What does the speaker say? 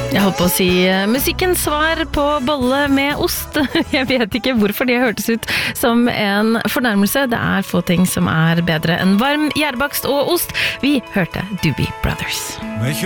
Jeg holdt på å si musikkens svar på bolle med ost. Jeg vet ikke hvorfor det hørtes ut som en fornærmelse. Det få ting som bedre enn varm gjærbakst og ost. Vi hørte Doobie Brothers.